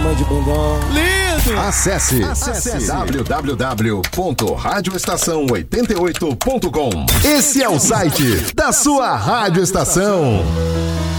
Bacana de bundão. Lindo! Acesse www.radioestação88.com. Esse é o site da sua Rádio Estação.